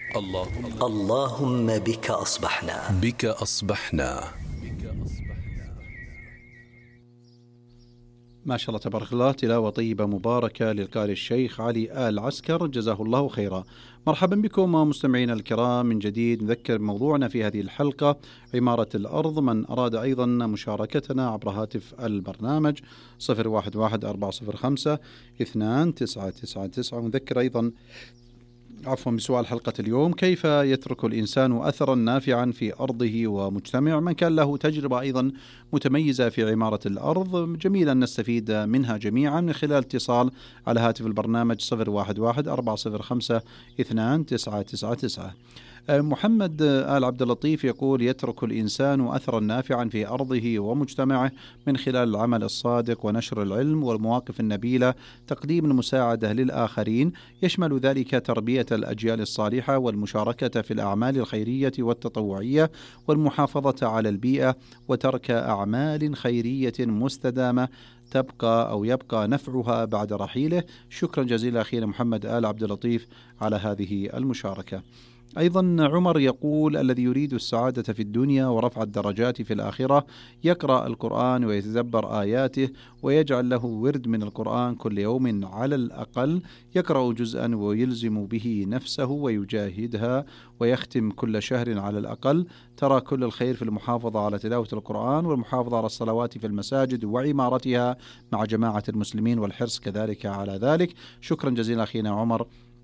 اللهم بك أصبحنا. ما شاء الله تبارك الله، تلاوة طيبة مباركة للقارئ الشيخ علي آل عسكر، جزاه الله خيرا. مرحبا بكم مستمعينا الكرام من جديد. نذكر موضوعنا في هذه الحلقة عمارة الأرض. من أراد أيضا مشاركتنا عبر هاتف البرنامج 0114452999. ونذكر أيضا بسؤال حلقة اليوم: كيف يترك الإنسان أثرا نافعا في أرضه ومجتمع؟ من كان له تجربة أيضا متميزة في عمارة الأرض، جميل أن نستفيد منها جميعا من خلال اتصال على هاتف البرنامج 0114452999. محمد آل عبد اللطيف يقول: يترك الإنسان أثرا نافعا في أرضه ومجتمعه من خلال العمل الصادق ونشر العلم والمواقف النبيلة، تقديم المساعدة للآخرين، يشمل ذلك تربية الأجيال الصالحة والمشاركة في الأعمال الخيرية والتطوعية والمحافظة على البيئة وترك أعمال خيرية مستدامة يبقى نفعها بعد رحيله. شكرا جزيلا أخينا محمد آل عبد اللطيف على هذه المشاركة. أيضا عمر يقول: الذي يريد السعادة في الدنيا ورفع الدرجات في الآخرة يقرأ القرآن ويتدبر آياته ويجعل له ورد من القرآن كل يوم على الأقل، يقرأ جزءا ويلزم به نفسه ويجاهدها، ويختم كل شهر على الأقل. ترى كل الخير في المحافظة على تلاوة القرآن والمحافظة على الصلوات في المساجد وعمارتها مع جماعة المسلمين والحرص كذلك على ذلك. شكرا جزيلا أخينا عمر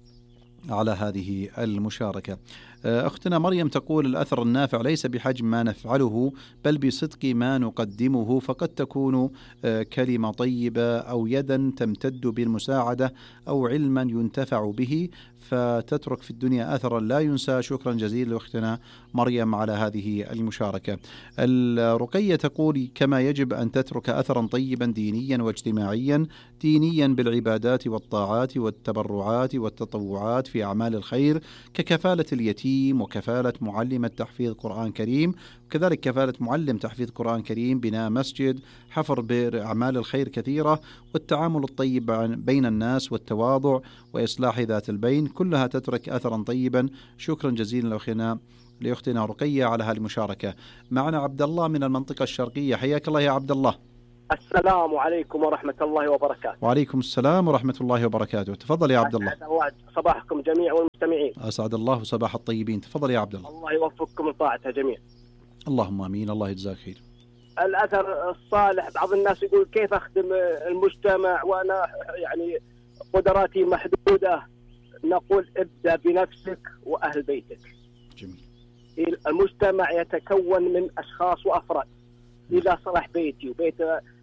على هذه المشاركة. أختنا مريم تقول: الأثر النافع ليس بحجم ما نفعله بل بصدق ما نقدمه، فقد تكون كلمة طيبة أو يدا تمتد بالمساعدة أو علما ينتفع به فتترك في الدنيا أثرا لا ينسى. شكرا جزيلا لأختنا مريم على هذه المشاركة. الرقية تقول: كما يجب أن تترك أثرا طيبا دينيا واجتماعيا، دينيا بالعبادات والطاعات والتبرعات والتطوعات في أعمال الخير ككفالة اليتيم وكفالة معلم تحفيظ قرآن كريم، وكذلك كفالة معلم تحفيظ قرآن كريم، بناء مسجد، حفر بئر، أعمال الخير كثيرة، والتعامل الطيب بين الناس والتواضع وإصلاح ذات البين، كلها تترك أثرا طيبا. شكرا جزيلا لأختنا رقية على هذه المشاركة. معنا عبد الله من المنطقة الشرقية، حياك الله يا عبد الله. السلام عليكم ورحمة الله وبركاته. وعليكم السلام ورحمة الله وبركاته. تفضل يا عبد الله. أسعد الله صباحكم جميع والمستمعين. أسعد الله صباح الطيبين. تفضل يا عبد الله. الله يوفقكم لطاعته جميع. اللهم آمين. الله يجزاك خير. الأثر الصالح، بعض الناس يقول: كيف أخدم المجتمع وأنا يعني قدراتي محدودة؟ نقول: ابدأ بنفسك وأهل بيتك. جميل. المجتمع يتكون من أشخاص وأفراد. إذا صلح بيتي وبيت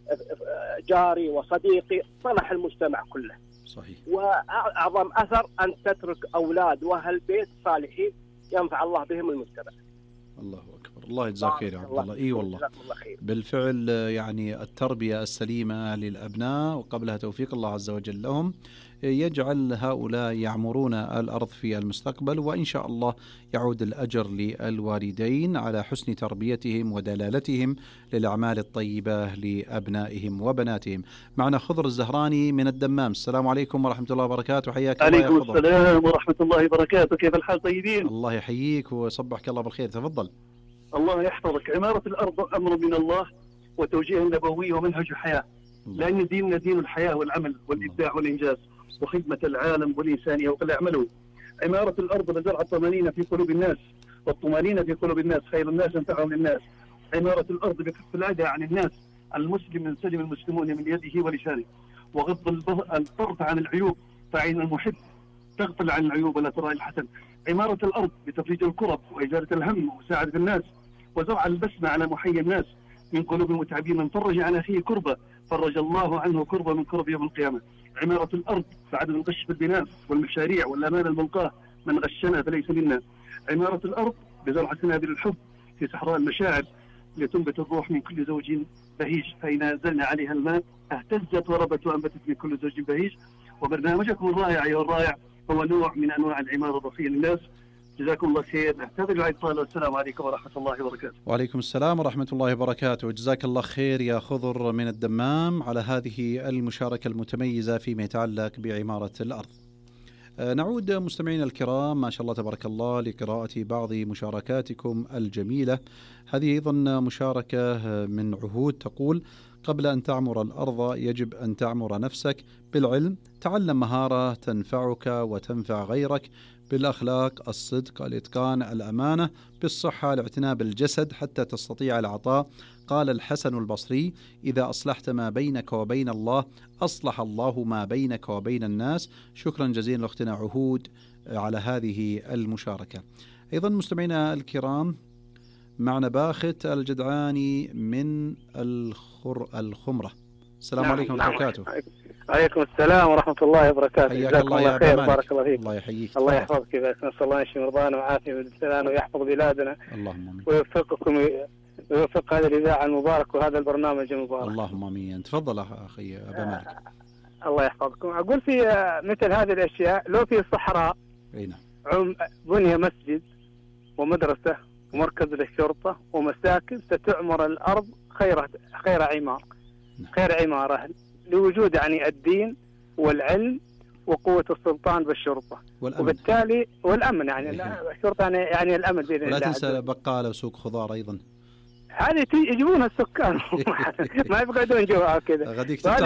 جاري وصديقي صلح المجتمع كله. صحيح. وأعظم أثر أن تترك أولاد وأهل بيت صالحين ينفع الله بهم المجتمع. الله أكبر. الله يجزاك خير يا عبد الله. إي والله بالفعل، يعني التربية السليمة للأبناء وقبلها توفيق الله عز وجل لهم يجعل هؤلاء يعمرون الأرض في المستقبل، وإن شاء الله يعود الأجر للوالدين على حسن تربيتهم ودلالتهم للأعمال الطيبة لأبنائهم وبناتهم. معنا خضر الزهراني من الدمام. السلام عليكم ورحمة الله وبركاته. حياك الله يا خضر. عليكم السلام ورحمة الله وبركاته. كيف الحال؟ طيبين؟ الله يحييك وصبحك الله بالخير. تفضل. الله يحفظك. عمارة الأرض أمر من الله وتوجيه نبوي ومنهج حياة، لأن ديننا دين الحياة والعمل والإبداع والإنجاز وخدمة العالم والإنسانية وقل اعملوا. عمارة الأرض بزرع الطمأنينة في قلوب الناس، والطمأنينة في قلوب الناس خير الناس أنفعهم للناس. عمارة الأرض بكف الأذى عن الناس، المسلم من سلم المسلمون من يده ولسانه، وغض الطرف عن العيوب، فعين المحب تغفل عن العيوب ولا ترى الحسن. عمارة الأرض بتفريج الكرب وإزالة الهم ومساعدة الناس، وزرع البسمة على محيي الناس من قلوب المتعبين. من فرج عن أخيه كربة فرج الله عنه كربة من كرب يوم القيامة. عمارة الأرض بعدم الغش في البناء والمشاريع والأمانة الملقاة، من غشنا فليس منا. عمارة الأرض بزرع سنابل الحب في صحراء المشاعر لتنبت الروح من كل زوج بهيج، فإن أنزلنا عليها الماء اهتزت وربت وأنبتت من كل زوج بهيج. وبرنامجكم الرائع أيها الرائع هو نوع من أنواع العمارة الضفية للناس. جزاكم الله خير. نعتذر عن الطالة. والسلام عليكم ورحمة الله وبركاته. وعليكم السلام ورحمة الله وبركاته. جزاك الله خير يا خضر من الدمام على هذه المشاركة المتميزة فيما يتعلق بعمارة الأرض. نعود مستمعينا الكرام ما شاء الله تبارك الله لقراءة بعض مشاركاتكم الجميلة. هذه أيضا مشاركة من عهود تقول: قبل أن تعمر الأرض يجب أن تعمر نفسك بالعلم، تعلم مهارة تنفعك وتنفع غيرك، بالأخلاق، الصدق، الإتقان، الأمانة، بالصحة، الاعتناء بالجسد حتى تستطيع العطاء. قال الحسن البصري: إذا أصلحت ما بينك وبين الله أصلح الله ما بينك وبين الناس. شكرا جزيلا لأختنا عهود على هذه المشاركة. أيضا مستمعينا الكرام معنا باخت الجدعاني من الخمرة. السلام عليكم ورحمة الله وبركاته. عليكم السلام ورحمة الله وبركاته. حياك الله يا خير، مالك. بارك الله فيك. الله يحييك. الله يحفظك، نسأل الله يشفي مرضانا ويعافي مبتلانا ويحفظ بلادنا. اللهم آمين. ويوفقكم ويوفق هذه الإذاعة المبارك وهذا البرنامج المبارك. اللهم آمين. تفضل أخي أبا مالك. الله يحفظكم. أقول في مثل هذه الأشياء لو في صحراء بني مسجد ومدرسة ومركز للشرطة ومساكن ستعمر الأرض خير عمارة لوجود يعني الدين والعلم وقوة السلطان بالشرطة وبالتالي والأمن يعني الشرطة يعني الأمن بإذن الله. ولا تنسى بقالة وسوق خضار أيضا. هذه يجيبونها السكان ما يبقدون جوا كذا. وهذه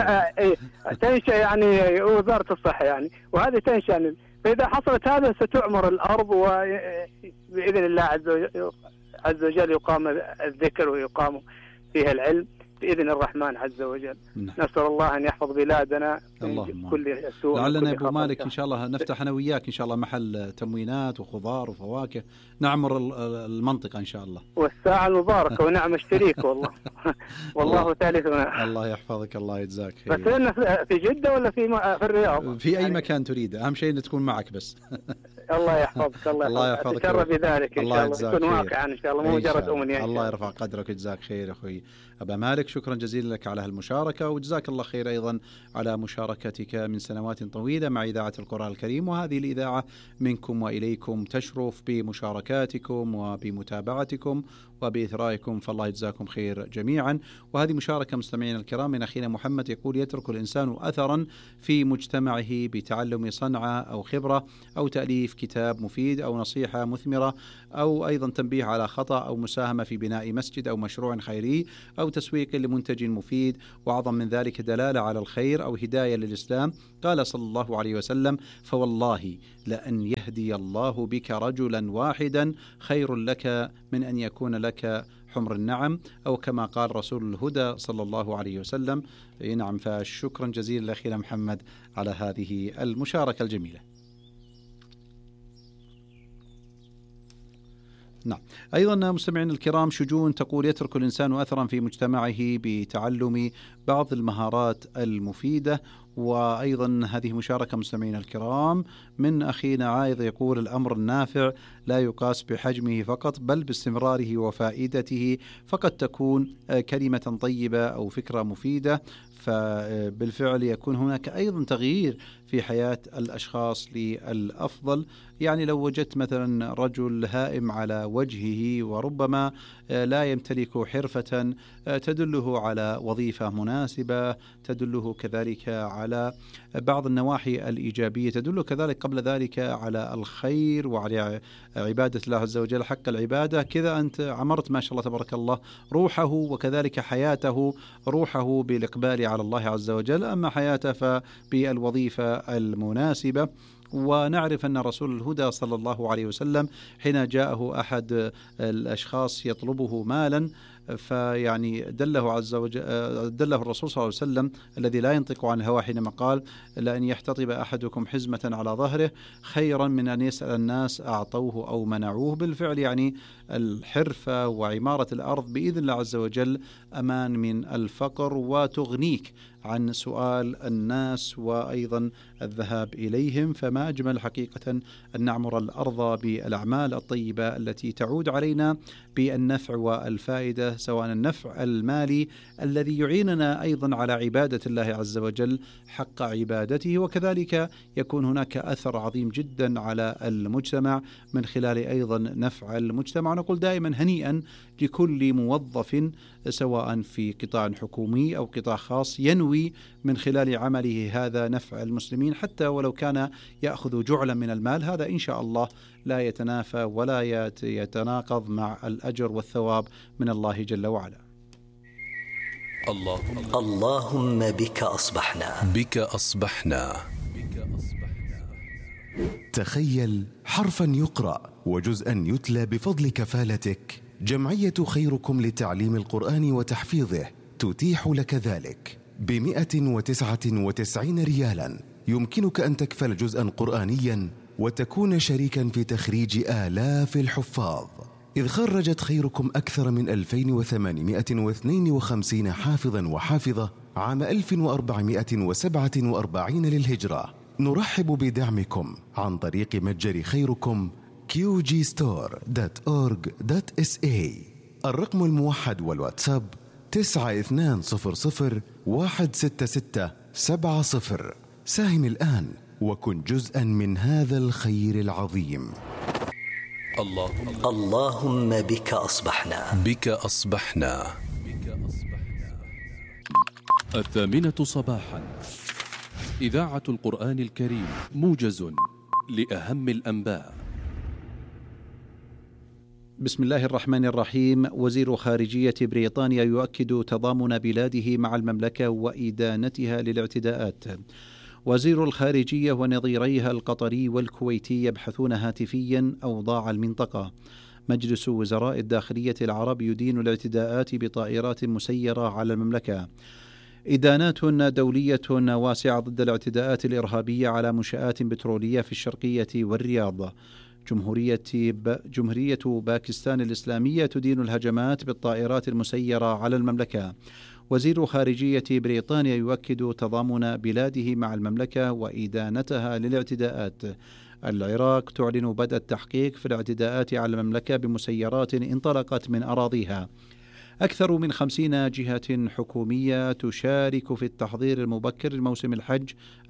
تنشأ يعني وزارة الصحة يعني، وهذه تنشأ يعني فإذا حصلت هذا ستعمر الأرض وبإذن الله عز وجل يقام الذكر ويقام فيها العلم بإذن الرحمن عز وجل. نسأل الله أن يحفظ بلادنا من كل سوء. لعلنا يا أبو مالك إن شاء الله نفتح أنا وياك إن شاء الله محل تموينات وخضار وفواكه نعمر المنطقة إن شاء الله. والساعة المباركة ونعم الشريك والله ثالثنا. الله يحفظك، الله يجزاك خير. بس إن في جدة ولا في الرياض؟ في أي مكان تريد، أهم شيء أن تكون معك بس. الله يحفظك. الله يحفظك. أتشرف بذلك إن شاء الله، يكون واقعا إن شاء الله مو مجرد أمنية. الله يرفع قدرك ويجزاك خير أخوي أبا مالك. شكرا جزيلا لك على هالمشاركة، وجزاك الله خير أيضا على مشاركتك من سنوات طويلة مع إذاعة القرآن الكريم. وهذه الإذاعة منكم وإليكم تشرف بمشاركاتكم وبمتابعتكم وبإثرائكم، فالله يجزاكم خير جميعا. وهذه مشاركة مستمعين الكرام من أخينا محمد يقول: يترك الإنسان أثرا في مجتمعه بتعلم صنعة أو خبرة أو تأليف كتاب مفيد أو نصيحة مثمرة أو أيضا تنبيه على خطأ أو مساهمة في بناء مسجد أو مشروع خيري أو تسويق لمنتج مفيد، وأعظم من ذلك دلالة على الخير أو هداية للإسلام. قال صلى الله عليه وسلم: فوالله لأن يهدي الله بك رجلا واحدا خير لك من أن يكون لك حمر النعم، أو كما قال رسول الهدى صلى الله عليه وسلم. نعم، فشكرا جزيلا لأخينا محمد على هذه المشاركة الجميلة. نعم. أيضا مستمعين الكرام شجون تقول: يترك الإنسان أثرا في مجتمعه بتعلم بعض المهارات المفيدة. وأيضا هذه مشاركة مستمعين الكرام من أخينا عايض يقول: الأمر النافع لا يقاس بحجمه فقط بل باستمراره وفائدته، فقد تكون كلمة طيبة أو فكرة مفيدة فبالفعل يكون هناك أيضا تغيير في حياة الأشخاص للأفضل. يعني لو وجدت مثلا رجل هائم على وجهه وربما لا يمتلك حرفة تدله على وظيفة مناسبة، تدله كذلك على بعض النواحي الإيجابية، تدله كذلك قبل ذلك على الخير وعلى عبادة الله عز وجل حق العبادة، كذا أنت عمرت ما شاء الله تبارك الله روحه وكذلك حياته، روحه بالإقبال على الله عز وجل، أما حياته فبالوظيفة المناسبة. ونعرف أن رسول الهدى صلى الله عليه وسلم حين جاءه أحد الأشخاص يطلبه مالا فيعني دله الرسول صلى الله عليه وسلم الذي لا ينطق عن الهوى حينما قال: لأن يحتطب أحدكم حزمة على ظهره خيرا من أن يسأل الناس أعطوه أو منعوه. بالفعل يعني الحرفة وعمارة الأرض بإذن الله عز وجل أمان من الفقر وتغنيك عن سؤال الناس وأيضا الذهاب إليهم. فما أجمل حقيقة أن نعمر الأرض بالأعمال الطيبة التي تعود علينا بالنفع والفائدة الفائدة سواء النفع المالي الذي يعيننا أيضا على عبادة الله عز وجل حق عبادته، وكذلك يكون هناك أثر عظيم جدا على المجتمع من خلال أيضا نفع المجتمع. نقول دائما هنيئا لكل موظف سواء في قطاع حكومي أو قطاع خاص ينوي من خلال عمله هذا نفع المسلمين، حتى ولو كان يأخذ جعلا من المال. هذا إن شاء الله لا يتنافى ولا يتناقض مع الأجر والثواب من الله جل وعلا. اللهم بك أصبحنا. تخيل حرفا يقرأ وجزءا يتلى بفضل كفالتك. جمعية خيركم لتعليم القرآن وتحفيظه تتيح لك ذلك ب199 ريالا. يمكنك أن تكفل جزءا قرآنيا وتكون شريكا في تخريج آلاف الحفاظ، إذ خرجت خيركم أكثر من 2852 حافظا وحافظة عام 1447 للهجرة. نرحب بدعمكم عن طريق متجر خيركم qgstore.org.sa. الرقم الموحد والواتساب 9200166770. ساهم الآن وكن جزءا من هذا الخير العظيم. اللهم بك أصبحنا. 8:00 صباحا، إذاعة القرآن الكريم، موجز لأهم الأنباء. بسم الله الرحمن الرحيم. وزير خارجية بريطانيا يؤكد تضامن بلاده مع المملكة وإدانتها للاعتداءات. وزير الخارجية ونظيريها القطري والكويتي يبحثون هاتفيا أوضاع المنطقة. مجلس وزراء الداخلية العرب يدين الاعتداءات بطائرات مسيرة على المملكة. إدانات دولية واسعة ضد الاعتداءات الإرهابية على منشآت بترولية في الشرقية والرياض. جمهورية باكستان الإسلامية تدين الهجمات بالطائرات المسيرة على المملكة. وزير خارجية بريطانيا يؤكد تضامن بلاده مع المملكة وإدانتها للاعتداءات. العراق تعلن بدء التحقيق في الاعتداءات على المملكة بمسيرات انطلقت من أراضيها. أكثر من 50 جهة حكومية تشارك في التحضير المبكر لموسم الحج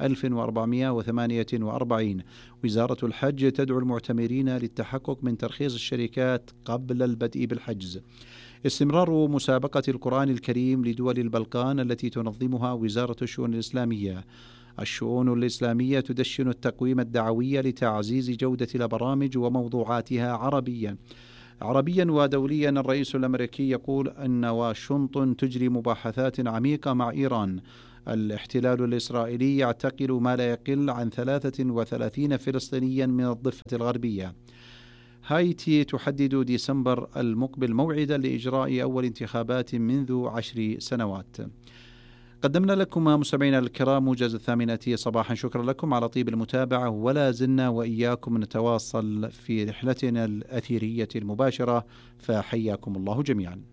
1448. وزارة الحج تدعو المعتمرين للتحقق من ترخيص الشركات قبل البدء بالحجز. استمرار مسابقة القرآن الكريم لدول البلقان التي تنظمها وزارة الشؤون الإسلامية. الشؤون الإسلامية تدشن التقويم الدعوي لتعزيز جودة البرامج وموضوعاتها عربيا ودوليا. الرئيس الأمريكي يقول أن واشنطن تجري مباحثات عميقة مع إيران. الاحتلال الإسرائيلي يعتقل ما لا يقل عن 33 فلسطينيا من الضفة الغربية. هايتي تحدد ديسمبر المقبل موعدا لإجراء أول انتخابات منذ 10 سنوات. قدمنا لكم مستمعينا الكرام موجز 8 صباحا. شكرا لكم على طيب المتابعة، ولا زلنا وإياكم نتواصل في رحلتنا الأثيرية المباشرة، فحياكم الله جميعا.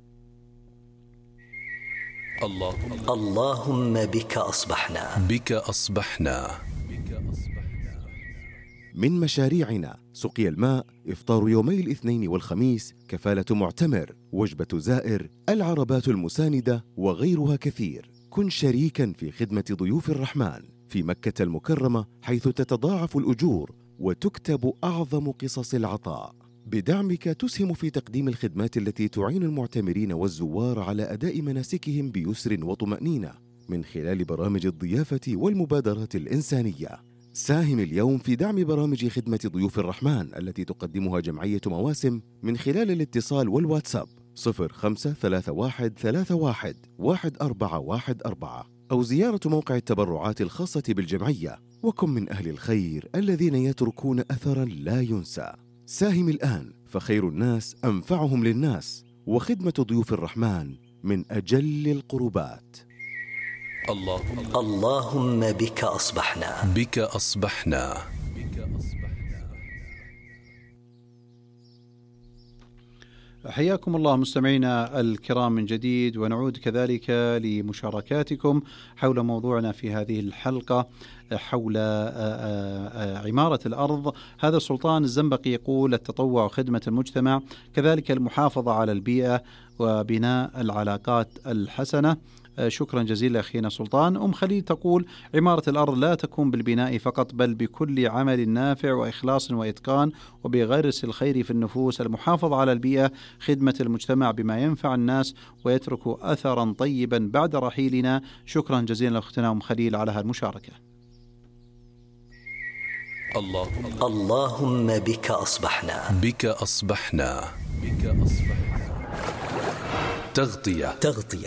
اللهم بك أصبحنا. من مشاريعنا سقي الماء، إفطار يومي الاثنين والخميس، كفالة معتمر، وجبة زائر، العربات المساندة وغيرها كثير. كن شريكا في خدمة ضيوف الرحمن في مكة المكرمة، حيث تتضاعف الأجور وتكتب أعظم قصص العطاء. بدعمك تسهم في تقديم الخدمات التي تعين المعتمرين والزوار على أداء مناسكهم بيسر وطمأنينة من خلال برامج الضيافة والمبادرات الإنسانية. ساهم اليوم في دعم برامج خدمة ضيوف الرحمن التي تقدمها جمعية مواسم من خلال الاتصال والواتساب 0532311414 أو زيارة موقع التبرعات الخاصة بالجمعية. وكن من أهل الخير الذين يتركون أثرا لا ينسى. ساهم الآن، فخير الناس أنفعهم للناس، وخدمة ضيوف الرحمن من أجل القربات. اللهم بك أصبحنا. حياكم الله مستمعينا الكرام من جديد، ونعود كذلك لمشاركاتكم حول موضوعنا في هذه الحلقة حول عمارة الأرض. هذا سلطان الزنبقي يقول: التطوع وخدمة المجتمع، كذلك المحافظة على البيئة وبناء العلاقات الحسنة. شكرا جزيلا أخينا سلطان. خليل تقول: عمارة الأرض لا تكون بالبناء فقط، بل بكل عمل نافع وإخلاص وإتقان، وبغرس الخير في النفوس. المحافظة على البيئة، خدمة المجتمع بما ينفع الناس ويترك أثرا طيبا بعد رحيلنا. شكرا جزيلا أختنا خليل على هالمشاركة. اللهم بك أصبحنا، بك أصبحنا، بك أصبحنا. تغطية.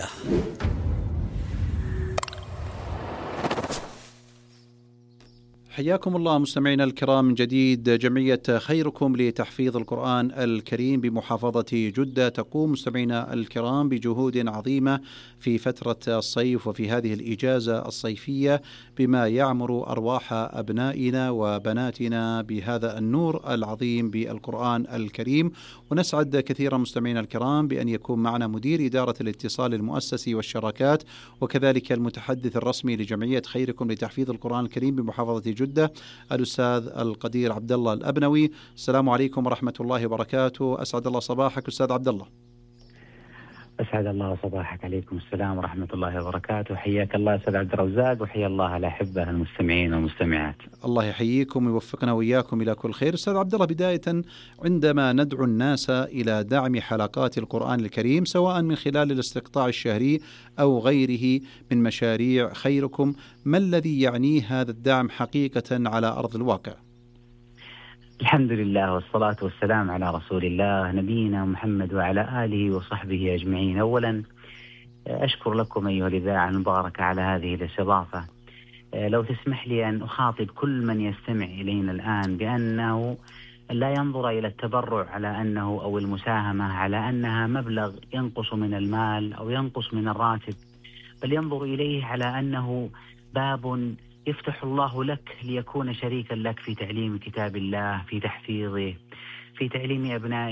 حياكم الله مستمعينا الكرام من جديد. جمعية خيركم لتحفيظ القرآن الكريم بمحافظة جدة تقوم مستمعينا الكرام بجهود عظيمة في فترة الصيف وفي هذه الإجازة الصيفية بما يعمر أرواح أبنائنا وبناتنا بهذا النور العظيم بالقرآن الكريم. ونسعد كثيرا مستمعينا الكرام بأن يكون معنا مدير إدارة الاتصال المؤسسي والشراكات، وكذلك المتحدث الرسمي لجمعية خيركم لتحفيظ القرآن الكريم بمحافظة جدة، الأستاذ القدير عبد الله الأبنوي. السلام عليكم ورحمة الله وبركاته. أسعد الله صباحك أستاذ عبد الله. أسعد الله صباحك. عليكم السلام ورحمة الله وبركاته. حياك الله أستاذ عبد الرزاق، وحيا الله الأحبة المستمعين والمستمعات. الله يحييكم ويوفقنا وإياكم إلى كل خير. أستاذ عبد الله، بداية عندما ندعو الناس إلى دعم حلقات القرآن الكريم سواء من خلال الاستقطاع الشهري أو غيره من مشاريع خيركم، ما الذي يعنيه هذا الدعم حقيقة على أرض الواقع؟ الحمد لله والصلاة والسلام على رسول الله نبينا محمد وعلى آله وصحبه أجمعين. أولا أشكر لكم أيها الإذاعة المباركة على هذه الاستضافة. لو تسمح لي أن أخاطب كل من يستمع إلينا الآن بأنه لا ينظر إلى التبرع على أنه أو المساهمة على أنها مبلغ ينقص من المال أو ينقص من الراتب، بل ينظر إليه على أنه باب يفتح الله لك ليكون شريكا لك في تعليم كتاب الله، في تحفيظه، في تعليم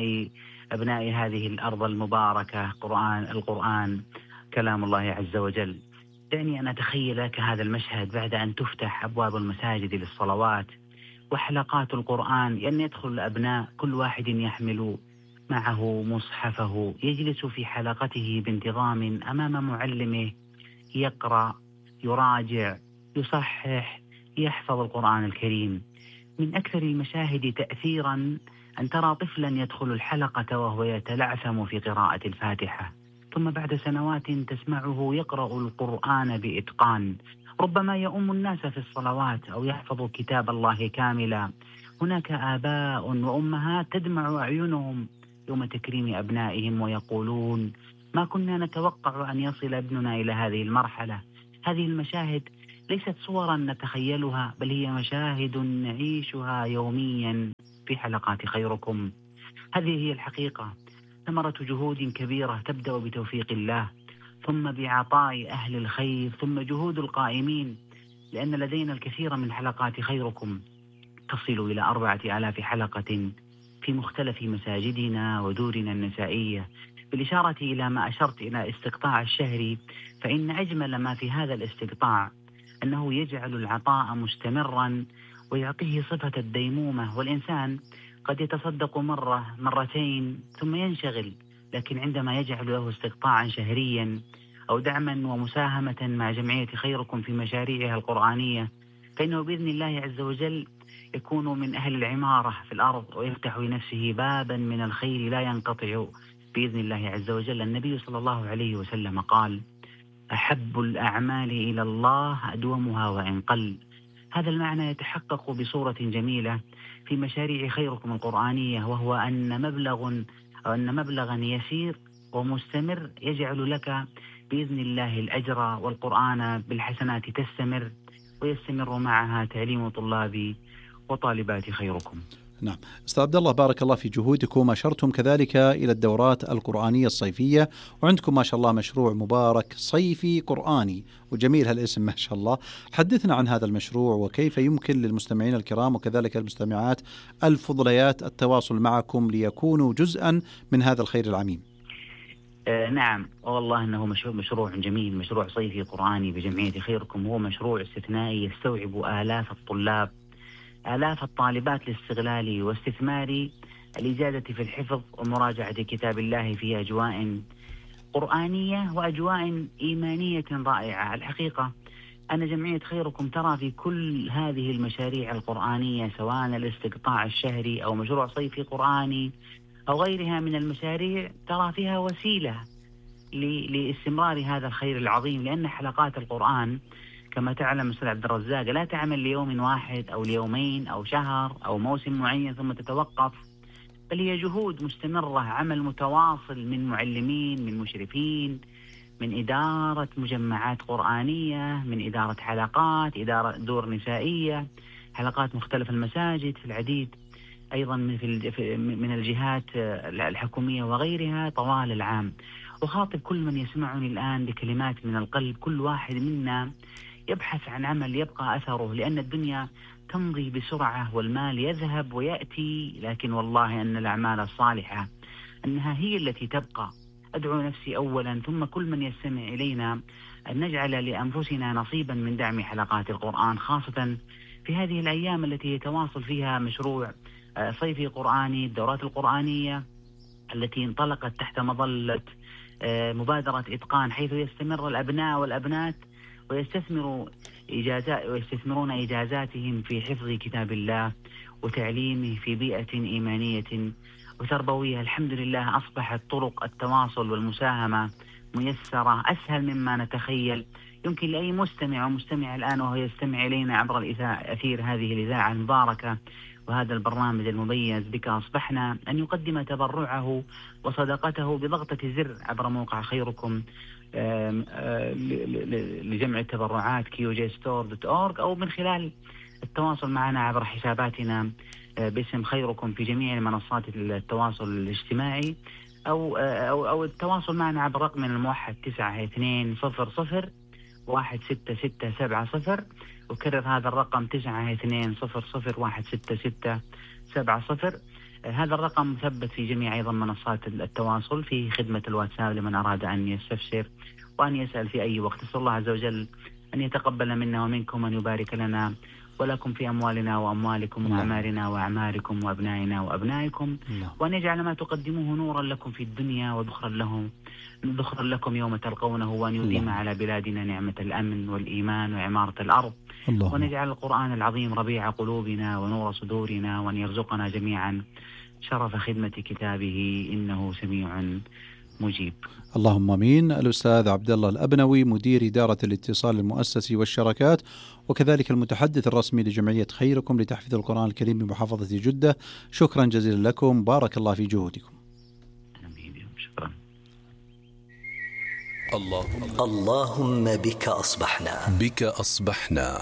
أبناء هذه الأرض المباركة القرآن كلام الله عز وجل. دعني أن أتخيل لك هذا المشهد بعد أن تفتح أبواب المساجد للصلوات وحلقات القرآن، أن يدخل الأبناء كل واحد يحمل معه مصحفه، يجلس في حلقته بانتظام أمام معلمه، يقرأ، يراجع، يصحح، يحفظ القرآن الكريم. من أكثر المشاهد تأثيرا أن ترى طفلا يدخل الحلقة وهو يتلعثم في قراءة الفاتحة، ثم بعد سنوات تسمعه يقرأ القرآن بإتقان، ربما يؤم الناس في الصلوات أو يحفظ كتاب الله كاملا. هناك آباء وأمهات تدمع أعينهم يوم تكريم أبنائهم ويقولون: ما كنا نتوقع أن يصل ابننا إلى هذه المرحلة. هذه المشاهد ليست صورا نتخيلها، بل هي مشاهد نعيشها يوميا في حلقات خيركم. هذه هي الحقيقة، ثمرة جهود كبيرة تبدأ بتوفيق الله، ثم بعطاء أهل الخير، ثم جهود القائمين، لأن لدينا الكثير من حلقات خيركم تصل إلى 4000 حلقة في مختلف مساجدنا ودورنا النسائية. بالإشارة إلى ما أشرت إلى استقطاع الشهري، فإن أجمل ما في هذا الاستقطاع أنه يجعل العطاء مستمرا ويعطيه صفة الديمومة. والإنسان قد يتصدق مرة مرتين ثم ينشغل، لكن عندما يجعل له استقطاعا شهريا أو دعما ومساهمة مع جمعية خيركم في مشاريعها القرآنية، فإنه بإذن الله عز وجل يكون من أهل العمارة في الأرض ويفتح لنفسه بابا من الخير لا ينقطع بإذن الله عز وجل. النبي صلى الله عليه وسلم قال: أحب الأعمال إلى الله أدومها وإن قل. هذا المعنى يتحقق بصورة جميلة في مشاريع خيركم القرآنية، وهو أن مبلغا يسير ومستمر يجعل لك بإذن الله الأجر، والقرآن بالحسنات تستمر ويستمر معها تعليم طلاب وطالبات خيركم. نعم. أستاذ عبد الله، بارك الله في جهودكم. أشرتم كذلك إلى الدورات القرآنية الصيفية، وعندكم ما شاء الله مشروع مبارك صيفي قرآني، وجميل هالاسم ما شاء الله. حدثنا عن هذا المشروع وكيف يمكن للمستمعين الكرام وكذلك المستمعات الفضليات التواصل معكم ليكونوا جزءا من هذا الخير العميم. نعم والله أنه مشروع جميل، مشروع صيفي قرآني بجمعية خيركم. هو مشروع استثنائي يستوعب آلاف الطلاب، آلاف الطالبات لاستغلال واستثمار الإجازة في الحفظ ومراجعة كتاب الله في أجواء قرآنية وأجواء إيمانية رائعة. الحقيقة أن جمعية خيركم ترى في كل هذه المشاريع القرآنية، سواء الاستقطاع الشهري أو مشروع صيفي قرآني أو غيرها من المشاريع، ترى فيها وسيلة لاستمرار هذا الخير العظيم. لأن حلقات القرآن كما تعلم أستاذ عبد الرزاق لا تعمل ليوم واحد أو ليومين أو شهر أو موسم معين ثم تتوقف، بل هي جهود مستمرة، عمل متواصل من معلمين، من مشرفين، من إدارة مجمعات قرآنية، من إدارة حلقات، إدارة دور نسائية، حلقات مختلف المساجد في العديد أيضا من الجهات الحكومية وغيرها طوال العام. وخاطب كل من يسمعني الآن بكلمات من القلب، كل واحد منا يبحث عن عمل يبقى أثره، لأن الدنيا تمضي بسرعة والمال يذهب ويأتي، لكن والله أن الأعمال الصالحة أنها هي التي تبقى. أدعو نفسي أولا ثم كل من يستمع إلينا أن نجعل لأنفسنا نصيبا من دعم حلقات القرآن، خاصة في هذه الأيام التي يتواصل فيها مشروع صيفي قرآني، الدورات القرآنية التي انطلقت تحت مظلة مبادرة إتقان، حيث يستمر الأبناء والأبنات ويستثمرون إجازاتهم في حفظ كتاب الله وتعليمه في بيئة إيمانية وتربوية. الحمد لله أصبحت طرق التواصل والمساهمة ميسرة، أسهل مما نتخيل. يمكن لأي مستمع ومستمع الآن وهو يستمع إلينا عبر أثير هذه الإذاعة المباركة وهذا البرنامج المميز بك أصبحنا أن يقدم تبرعه وصدقته بضغطة زر عبر موقع خيركم لجمع التبرعات kyojstore.org، أو من خلال التواصل معنا عبر حساباتنا باسم خيركم في جميع منصات التواصل الاجتماعي، أو التواصل معنا عبر رقمنا الموحد 9200166670. وكرر هذا الرقم 9200166670. هذا الرقم مثبت في جميع أيضا منصات التواصل في خدمة الواتساب لمن أراد أن يستفسر وأن يسأل في أي وقت. أسأل الله عز وجل أن يتقبل منا ومنكم، وأن يبارك لنا ولكم في أموالنا وأموالكم وأعمارنا وأعماركم وأبنائنا وأبنائكم، وأن يجعل ما تقدموه نورا لكم في الدنيا وذخرا لكم يوم تلقونه، وأن يديم على بلادنا نعمة الأمن والإيمان وعمارة الأرض، وأن يجعل القرآن العظيم ربيع قلوبنا ونور صدورنا، وأن يرزقنا جميعا شرف خدمة كتابه إنه سميع مجيب. اللهم امين. الأستاذ عبد الله الأبنوي، مدير إدارة الاتصال المؤسسي والشراكات، وكذلك المتحدث الرسمي لجمعية خيركم لتحفيظ القرآن الكريم بمحافظة جدة، شكرا جزيلا لكم، بارك الله في جهودكم. شكرا. اللهم بك أصبحنا. بك أصبحنا.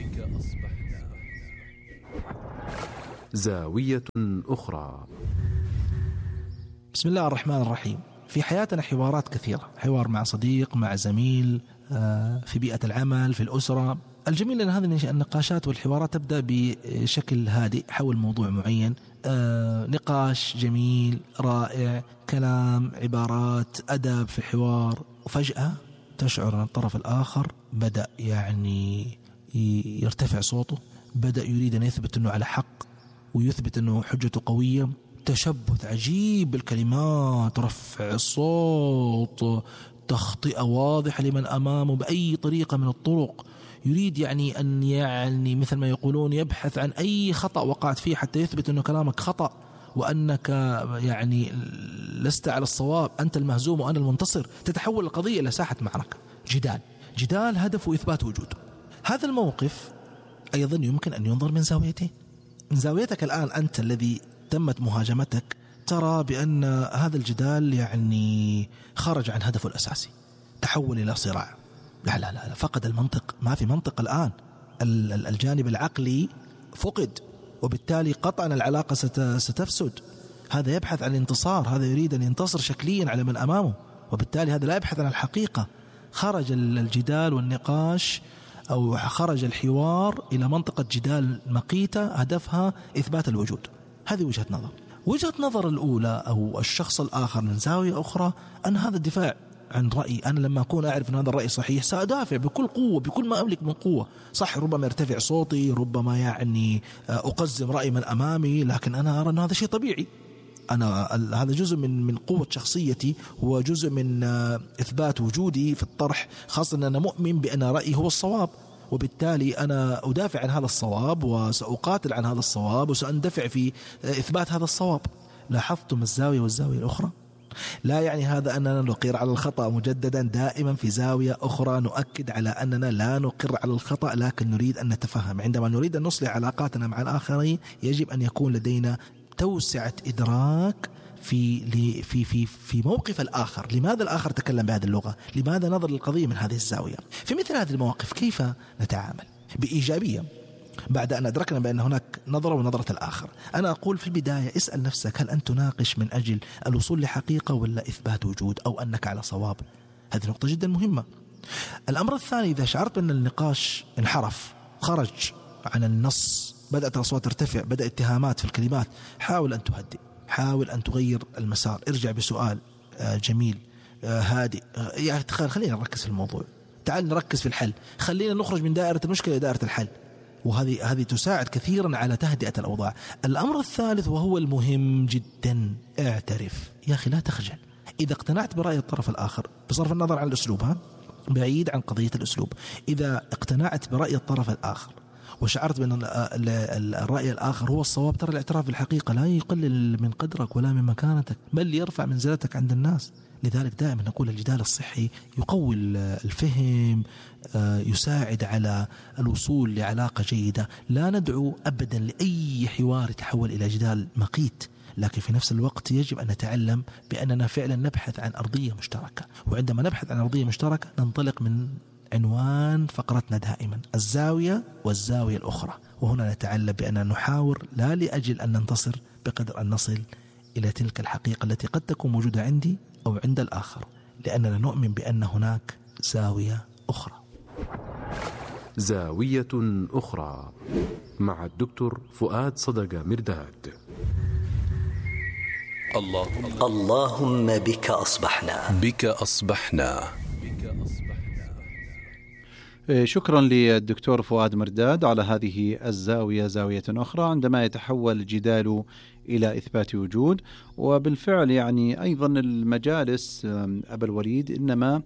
زاوية أخرى. بسم الله الرحمن الرحيم. في حياتنا حوارات كثيرة، حوار مع صديق، مع زميل، في بيئة العمل، في الأسرة. الجميل أن هذه النقاشات والحوارات تبدأ بشكل هادئ حول موضوع معين، نقاش جميل رائع، كلام، عبارات، أدب في الحوار، وفجأة تشعر أن الطرف الآخر بدأ يرتفع صوته، بدأ يريد أن يثبت أنه على حق ويثبت أنه حجته قوية، تشبث عجيب بالكلمات، رفع الصوت، تخطئة واضحة لمن أمامه بأي طريقة من الطرق، يريد أن مثل ما يقولون يبحث عن أي خطأ وقعت فيه حتى يثبت أنه كلامك خطأ وأنك لست على الصواب، أنت المهزوم وأنا المنتصر. تتحول القضية إلى ساحة معركة، جدال هدفه إثبات وجوده. هذا الموقف أيضا يمكن أن ينظر من زاويتين. من زاويتك الآن أنت الذي تمت مهاجمتك، ترى بأن هذا الجدال خرج عن هدفه الأساسي، تحول إلى صراع. لا فقد المنطق، ما في منطق الآن، الجانب العقلي فقد، وبالتالي قطعا العلاقة ستفسد. هذا يبحث عن الانتصار، هذا يريد أن ينتصر شكليا على من أمامه، وبالتالي هذا لا يبحث عن الحقيقة. خرج الجدال والنقاش أو خرج الحوار إلى منطقة جدال مقيتة هدفها إثبات الوجود. هذه وجهة نظر. وجهة نظر الأولى أو الشخص الآخر من زاوية أخرى أن هذا الدفاع عن رأي. أنا لما أكون أعرف أن هذا الرأي صحيح سأدافع بكل قوة، بكل ما أملك من قوة. صح، ربما يرتفع صوتي، ربما يعني أقزم رأي من أمامي، لكن أنا أرى أن هذا شيء طبيعي. هذا جزء من قوة شخصيتي، وجزء من إثبات وجودي في الطرح، خاصة أن أنا مؤمن بأن رأيي هو الصواب، وبالتالي أنا أدافع عن هذا الصواب وسأقاتل عن هذا الصواب وسأندفع في إثبات هذا الصواب. لاحظتم الزاوية والزاوية الأخرى؟ لا يعني هذا أننا نقر على الخطأ مجددا. دائما في زاوية أخرى نؤكد على أننا لا نقر على الخطأ، لكن نريد أن نتفهم. عندما نريد أن نصلح علاقاتنا مع الآخرين يجب أن يكون لدينا توسعة إدراك في موقف الآخر. لماذا الآخر تكلم بهذه اللغة؟ لماذا نظر للقضية من هذه الزاوية؟ في مثل هذه المواقف كيف نتعامل بإيجابية بعد أن أدركنا بأن هناك نظرة ونظرة الآخر؟ أنا أقول في البداية اسأل نفسك، هل أنت تناقش من أجل الوصول لحقيقة ولا إثبات وجود أو أنك على صواب؟ هذه نقطة جدا مهمة. الأمر الثاني، إذا شعرت أن النقاش انحرف، خرج عن النص، بدأت الأصوات ترتفع، بدأ اتهامات في الكلمات، حاول أن تهدئ، حاول أن تغير المسار، ارجع بسؤال جميل هادئ. يعني خلينا نركز في الموضوع، تعال نركز في الحل، خلينا نخرج من دائرة المشكلة إلى دائرة الحل. وهذه تساعد كثيرا على تهدئة الأوضاع. الأمر الثالث وهو المهم جدا، اعترف يا أخي، لا تخجل. إذا اقتنعت برأي الطرف الآخر بصرف النظر عن الأسلوب، بعيد عن قضية الأسلوب، إذا اقتنعت برأي الطرف الآخر وشعرت بأن الرأي الآخر هو الصواب، ترى الاعتراف بالحقيقة لا يقلل من قدرك ولا من مكانتك، بل يرفع منزلتك عند الناس. لذلك دائما نقول الجدال الصحي يقوي الفهم، يساعد على الوصول لعلاقة جيدة. لا ندعو أبدا لأي حوار يتحول إلى جدال مقيت، لكن في نفس الوقت يجب أن نتعلم بأننا فعلا نبحث عن أرضية مشتركة. وعندما نبحث عن أرضية مشتركة ننطلق من عنوان فقرتنا دائما، الزاوية والزاوية الأخرى. وهنا نتعلم بأننا نحاور لا لأجل أن ننتصر بقدر أن نصل إلى تلك الحقيقة التي قد تكون موجودة عندي أو عند الآخر، لأننا نؤمن بأن هناك زاوية أخرى. زاوية أخرى مع الدكتور فؤاد صدقة مرداد. اللهم بك أصبحنا. بك أصبحنا. شكرا للدكتور فؤاد مرداد على هذه الزاوية، زاوية أخرى، عندما يتحول الجدال إلى إثبات وجود. وبالفعل يعني أيضا المجالس أبا الوليد إنما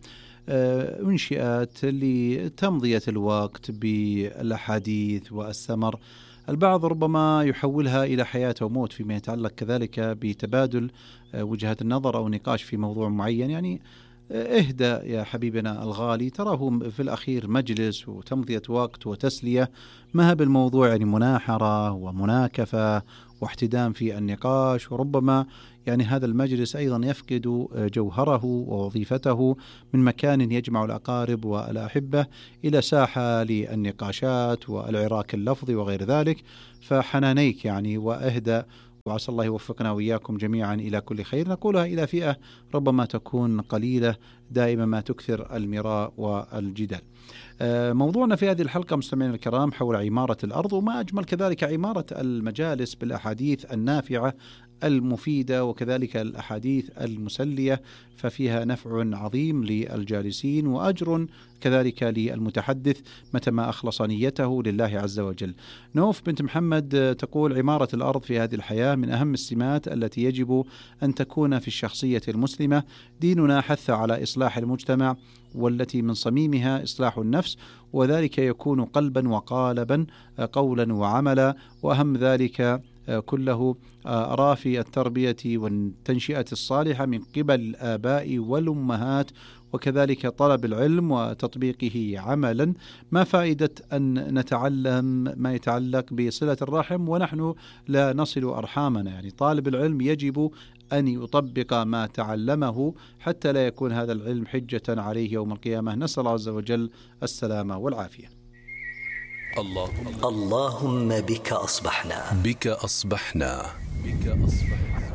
أنشئت لتمضية الوقت بالأحاديث والسمر. البعض ربما يحولها إلى حياة وموت فيما يتعلق كذلك بتبادل وجهات النظر أو نقاش في موضوع معين. يعني اهدى يا حبيبنا الغالي، تراه في الأخير مجلس وتمضية وقت وتسلية، ما هي بالموضوع يعني مناحرة ومناكفة واحتدام في النقاش. وربما يعني هذا المجلس أيضا يفقد جوهره ووظيفته من مكان يجمع الأقارب والأحبة إلى ساحة للنقاشات والعراك اللفظي وغير ذلك. فحنانيك يعني وأهدى، وعسى الله يوفقنا وإياكم جميعا إلى كل خير. نقولها إلى فئة ربما تكون قليلة دائما ما تكثر المراء والجدال. موضوعنا في هذه الحلقة مستمعينا الكرام حول عمارة الأرض، وما أجمل كذلك عمارة المجالس بالأحاديث النافعة المفيدة وكذلك الأحاديث المسلية، ففيها نفع عظيم للجالسين وأجر كذلك للمتحدث متى ما أخلص نيته لله عز وجل. نوف بنت محمد تقول: عمارة الأرض في هذه الحياة من أهم السمات التي يجب أن تكون في الشخصية المسلمة. ديننا حث على إصلاح المجتمع، والتي من صميمها إصلاح النفس، وذلك يكون قلبا وقالبا، قولا وعملا، وأهم ذلك كله أرى في التربية والتنشئة الصالحة من قبل الآباء والأمهات، وكذلك طلب العلم وتطبيقه عملا. ما فائدة أن نتعلم ما يتعلق بصلة الرحم ونحن لا نصل أرحامنا؟ يعني طالب العلم يجب أن يطبق ما تعلمه حتى لا يكون هذا العلم حجة عليه يوم القيامة. نسأل الله عز وجل السلامة والعافية. اللهم بك أصبحنا. بك أصبحنا. بك أصبحنا.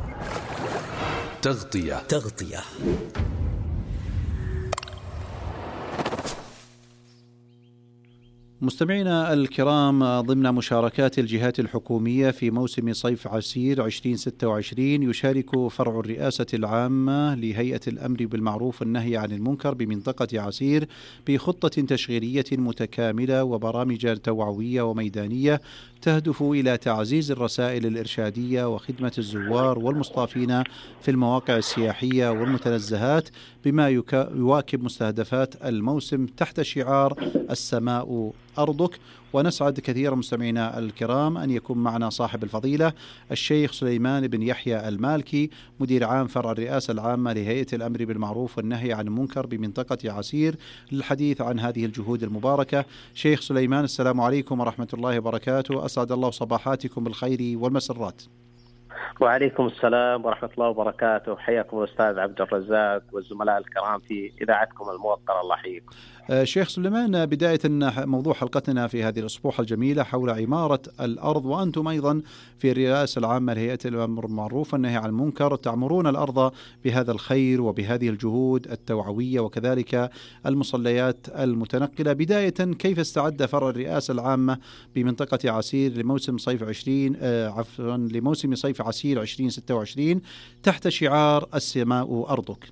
تغطية. مستمعينا الكرام، ضمن مشاركات الجهات الحكومية في موسم صيف عسير 2026 يشارك فرع الرئاسة العامة لهيئة الأمر بالمعروف والنهي عن المنكر بمنطقة عسير بخطة تشغيلية متكاملة وبرامج توعوية وميدانية تهدف إلى تعزيز الرسائل الإرشادية وخدمة الزوار والمصطافين في المواقع السياحية والمتنزهات بما يواكب مستهدفات الموسم تحت شعار السماء أرضك. ونسعد كثيرا مستمعينا الكرام أن يكون معنا صاحب الفضيلة الشيخ سليمان بن يحيى المالكي، مدير عام فرع الرئاسة العامة لهيئة الأمر بالمعروف والنهي عن المنكر بمنطقة عسير، للحديث عن هذه الجهود المباركة. شيخ سليمان، السلام عليكم ورحمة الله وبركاته، أسعد الله صباحاتكم بالخير والمسرات. وعليكم السلام ورحمة الله وبركاته، حياكم الأستاذ عبد الرزاق والزملاء الكرام في إذاعتكم الموقرة، الله يحييكم. شيخ سليمان، بداية موضوع حلقتنا في هذه الأسبوع الجميلة حول عمارة الأرض، وأنتم أيضا في الرئاسة العامة لهيئة الأمر بالمعروف والنهي عن المنكر تعمرون الأرض بهذا الخير وبهذه الجهود التوعوية وكذلك المصليات المتنقلة. بداية، كيف استعد فرع الرئاسة العامة بمنطقة عسير لموسم صيف عسير 2026 تحت شعار السماء أرضك؟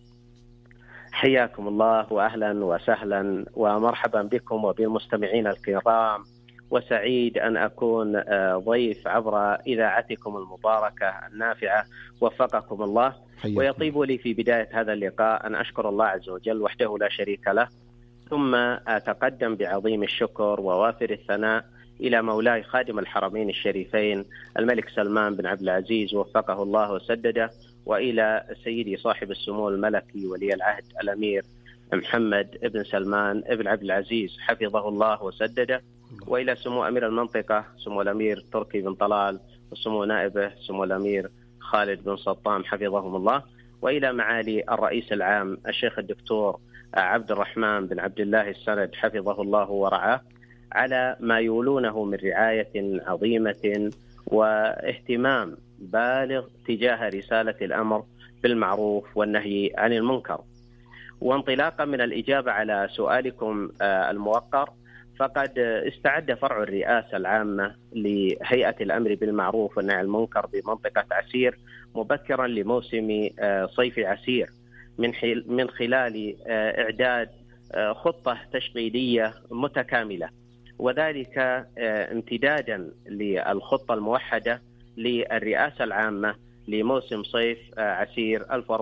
حياكم الله وأهلا وسهلا ومرحبا بكم وبالمستمعين الكرام، وسعيد أن أكون ضيف عبر إذاعتكم المباركة النافعة، وفقكم الله. ويطيب لي في بداية هذا اللقاء أن أشكر الله عز وجل وحده لا شريك له، ثم أتقدم بعظيم الشكر ووافر الثناء إلى مولاي خادم الحرمين الشريفين الملك سلمان بن عبد العزيز وفقه الله وسدده، وإلى سيدي صاحب السمو الملكي ولي العهد الأمير محمد بن سلمان بن عبد العزيز حفظه الله وسدده، وإلى سمو أمير المنطقة سمو الأمير تركي بن طلال وسمو نائبه سمو الأمير خالد بن سطام حفظهم الله، وإلى معالي الرئيس العام الشيخ الدكتور عبد الرحمن بن عبد الله السند حفظه الله ورعاه، على ما يولونه من رعاية عظيمة واهتمام بالغ تجاه رسالة الأمر بالمعروف والنهي عن المنكر. وانطلاقا من الإجابة على سؤالكم الموقر، فقد استعد فرع الرئاسة العامة لهيئة الأمر بالمعروف والنهي عن المنكر بمنطقة عسير مبكرا لموسم صيف عسير من خلال إعداد خطة تشغيلية متكاملة، وذلك امتدادا للخطة الموحدة للرئاسة العامة لموسم صيف عسير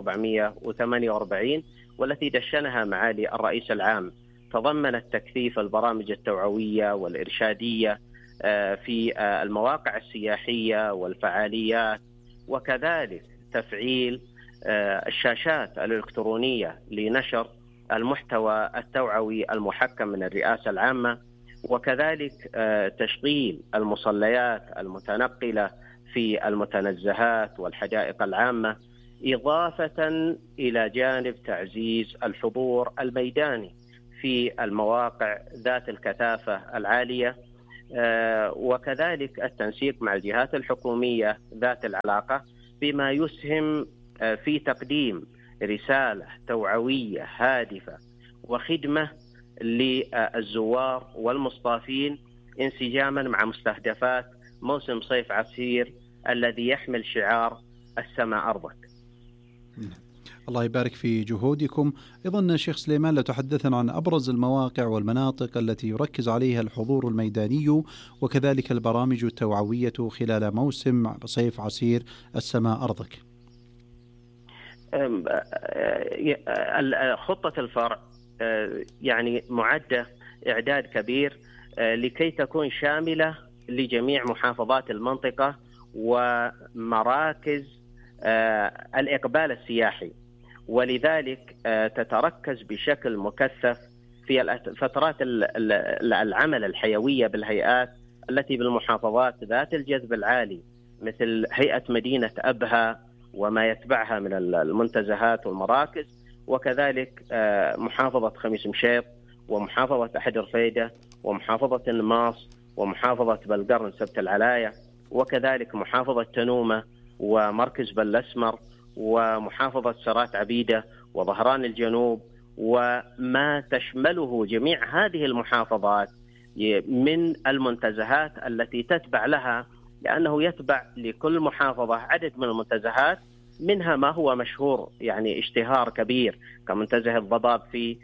1448، والتي دشنها معالي الرئيس العام، تضمنت تكثيف البرامج التوعوية والإرشادية في المواقع السياحية والفعاليات، وكذلك تفعيل الشاشات الإلكترونية لنشر المحتوى التوعوي المحكم من الرئاسة العامة، وكذلك تشغيل المصليات المتنقلة في المتنزهات والحدائق العامة، إضافة إلى جانب تعزيز الحضور الميداني في المواقع ذات الكثافة العالية، وكذلك التنسيق مع الجهات الحكومية ذات العلاقة بما يسهم في تقديم رسالة توعوية هادفة وخدمة للزوار والمصطافين انسجاما مع مستهدفات موسم صيف عسير الذي يحمل شعار السماء أرضك. الله يبارك في جهودكم. أيضا شيخ سليمان، لو تحدثنا عن أبرز المواقع والمناطق التي يركز عليها الحضور الميداني وكذلك البرامج التوعوية خلال موسم صيف عسير السماء أرضك. خطة الفرع يعني معدة إعداد كبير لكي تكون شاملة لجميع محافظات المنطقة ومراكز الإقبال السياحي، ولذلك تتركز بشكل مكثف في فترات العمل الحيوية بالهيئات التي بالمحافظات ذات الجذب العالي، مثل هيئة مدينة أبها وما يتبعها من المنتزهات والمراكز، وكذلك محافظة خميس مشيط ومحافظة أحد رفيدة ومحافظة النماص ومحافظة بلقرن سبت العلاية، وكذلك محافظة تنومة ومركز بلسمر ومحافظة سرات عبيدة وظهران الجنوب، وما تشمله جميع هذه المحافظات من المنتزهات التي تتبع لها، لأنه يتبع لكل محافظة عدد من المنتزهات، منها ما هو مشهور يعني اشتهار كبير كمنتزه الضباب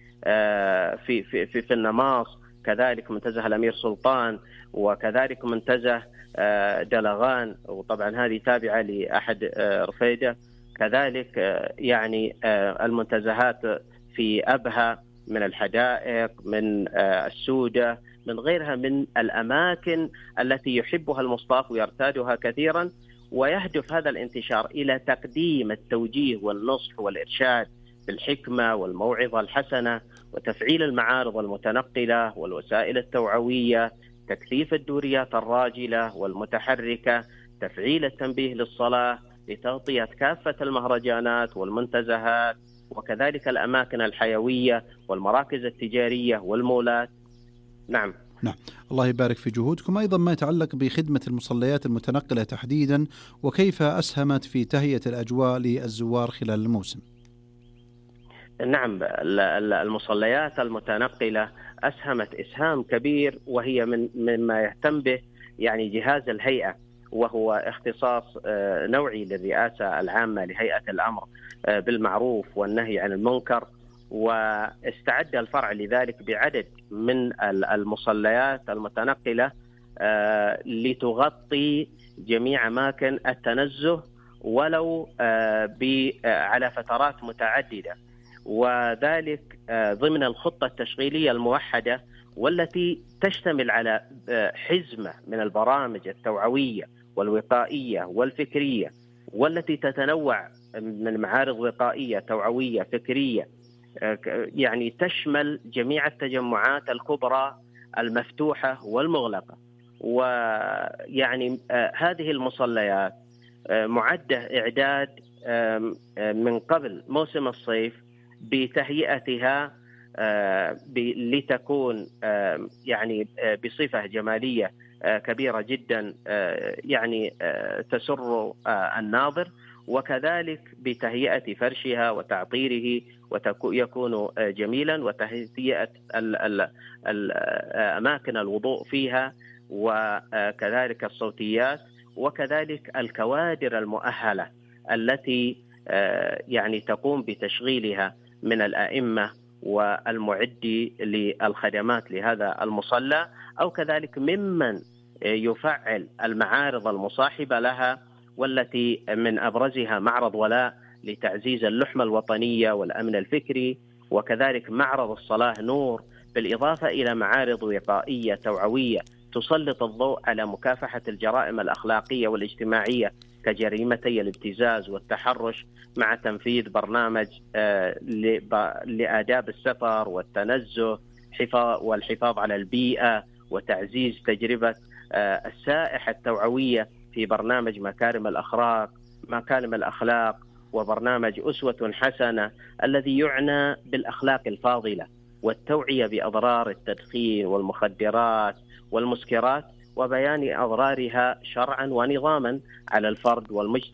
في النماص، كذلك منتزه الأمير سلطان، وكذلك منتزه دلغان، وطبعا هذه تابعة لأحد رفيدة، كذلك يعني المنتزهات في أبها من الحدائق، من السودة، من غيرها من الأماكن التي يحبها المصطاف ويرتادها كثيرا. ويهدف هذا الانتشار إلى تقديم التوجيه والنصح والإرشاد بالحكمة والموعظة الحسنة، وتفعيل المعارض المتنقلة والوسائل التوعوية، تكثيف الدوريات الراجلة والمتحركة، تفعيل التنبيه للصلاة، لتغطية كافة المهرجانات والمنتزهات، وكذلك الأماكن الحيوية والمراكز التجارية والمولات. نعم. الله يبارك في جهودكم. أيضا ما يتعلق بخدمة المصليات المتنقلة تحديدا، وكيف أسهمت في تهيئة الأجواء للزوار خلال الموسم؟ نعم، المصليات المتنقلة أسهمت إسهام كبير، وهي مما يهتم به يعني جهاز الهيئة، وهو اختصاص نوعي للرئاسة العامة لهيئة الأمر بالمعروف والنهي عن المنكر، واستعد الفرع لذلك بعدد من المصليات المتنقلة لتغطي جميع أماكن التنزه ولو على فترات متعددة، وذلك ضمن الخطة التشغيلية الموحدة، والتي تشتمل على حزمة من البرامج التوعوية والوقائية والفكرية، والتي تتنوع من معارض وقائية توعوية فكرية، يعني تشمل جميع التجمعات الكبرى المفتوحة والمغلقة. ويعني هذه المصليات معدة إعداد من قبل موسم الصيف بتهيئتها لتكون يعني بصفة جمالية كبيرة جدا يعني تسر الناظر، وكذلك بتهيئة فرشها وتعطيره ويكون جميلا، وتهيئة أماكن الوضوء فيها، وكذلك الصوتيات، وكذلك الكوادر المؤهلة التي يعني تقوم بتشغيلها من الأئمة والمعدي للخدمات لهذا المصلى، أو كذلك ممن يفعل المعارض المصاحبة لها، والتي من أبرزها معرض ولاء لتعزيز اللحمة الوطنية والأمن الفكري، وكذلك معرض الصلاة نور، بالإضافة إلى معارض وقائية توعوية تسلط الضوء على مكافحة الجرائم الأخلاقية والاجتماعية كجريمتي الابتزاز والتحرش، مع تنفيذ برنامج لآداب السفر والتنزه والحفاظ على البيئة، وتعزيز تجربة السائحة التوعوية في برنامج مكارم الأخلاق، وبرنامج أسوة حسنة الذي يعنى بالأخلاق الفاضلة والتوعية بأضرار التدخين والمخدرات والمسكرات، وبيان أضرارها شرعا ونظاما على الفرد والمجتمع.